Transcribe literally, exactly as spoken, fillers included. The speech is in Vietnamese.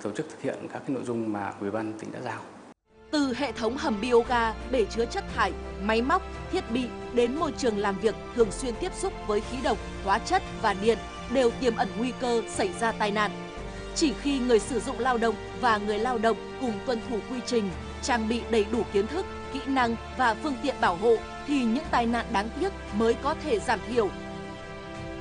tổ chức thực hiện các cái nội dung mà Ủy ban tỉnh đã giao. Từ hệ thống hầm bioga, bể chứa chất thải, máy móc, thiết bị đến môi trường làm việc thường xuyên tiếp xúc với khí độc, hóa chất và điện đều tiềm ẩn nguy cơ xảy ra tai nạn. Chỉ khi người sử dụng lao động và người lao động cùng tuân thủ quy trình, trang bị đầy đủ kiến thức, kỹ năng và phương tiện bảo hộ thì những tai nạn đáng tiếc mới có thể giảm thiểu